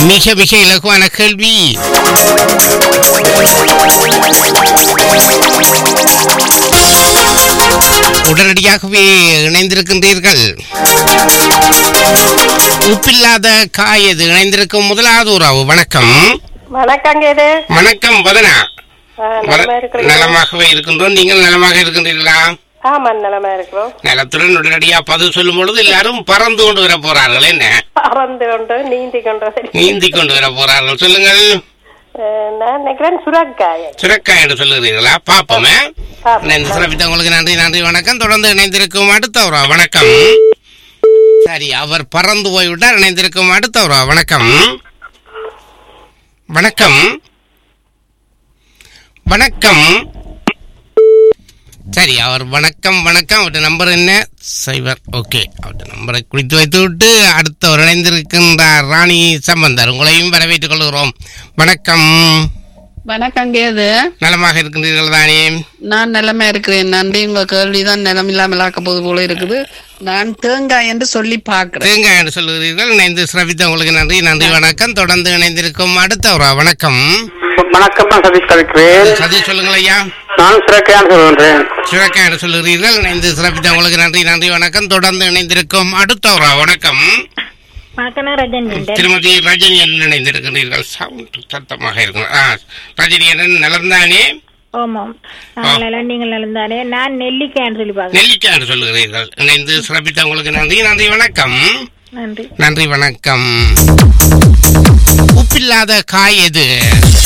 மிக மிக இலகுவான கேள்வி. உடனடியாகவே இணைந்திருக்கின்றீர்கள். உப்பில்லாத காய் எது? இணைந்திருக்கும் முதலாவது உறவு. வணக்கம். வணக்கம். வணக்கம் வதனா. நலமாகவே இருக்கின்றோம். நீங்கள் நலமாக இருக்கின்றீர்களா? ஆமா, நலமா இருக்கிறோம். நலத்துடன் உடனடியா பதில் சொல்லும் பொழுது எல்லாரும் பறந்து கொண்டு வர போறார்கள். என்ன பறந்து கொண்டு நீந்தி கொண்டு வர போறார்கள்? சொல்லுங்கள். நான் நினைக்கிறேன் சுரக்காய். சுரக்காய் என்று சொல்லுகிறீர்களா? பாப்போமே. சிறப்பித்த உங்களுக்கு நன்றி. நன்றி, வணக்கம். தொடர்ந்து இணைந்திருக்கும் அடுத்தவரா. வணக்கம். சரி, அவர் பறந்து போய்விட்டார். இணைந்திருக்கும் அடுத்தவரா. வணக்கம். வணக்கம். வணக்கம். சரி, அவர் வணக்கம் வணக்கம். அவருடைய நம்பர் என்ன? சைபர். ஓகே, அவருடைய நம்பரை குறித்து வைத்து விட்டு அடுத்தவர் இணைந்திருக்கின்றார். ராணி சம்பந்தர், உங்களையும் வரவேற்றுக் கொள்கிறோம். வணக்கம். வணக்கம். கேது நலமாக இருக்கின்றீர்கள் தானே? நான் நிலைமை இருக்கிறேன். நன்றி. உங்க கேள்விதான் நிலம் இல்லாமல் ஆக்க போது போல இருக்குது. நான் தேங்காய் என்று சொல்லி பார்க்கிறேன். தேங்காய் என்று சொல்லுகிறீர்கள். இணைந்து சிறப்பித்த உங்களுக்கு நன்றி. நன்றி, வணக்கம். தொடர்ந்து இணைந்திருக்கும் அடுத்தவரா. வணக்கம். வணக்கம், சதீஷ் கலைக்கிறேன். சதீஷ், சொல்லுங்கள் ஐயா. நான் சுரக்காய் சொல்றேன். சுரக்காய் என்று சொல்லுகிறீர்கள். இணைந்து சிறப்பித்த உங்களுக்கு நன்றி. நன்றி, வணக்கம். தொடர்ந்து இணைந்திருக்கும் அடுத்தவரா. வணக்கம். திருமதி ரஜினி என்று இணைந்திருக்கிறீர்கள். சவுண்ட் சத்தமாக இருக்கும். ரஜினி என்ன நலந்தானே? நான் நெல்லிக்காய் என்று சொல்லுகிறீர்கள். இணைந்து சிறப்பித்த உங்களுக்கு நன்றி. நன்றி, வணக்கம். நன்றி. நன்றி, வணக்கம். உப்பில்லாத காய் எது?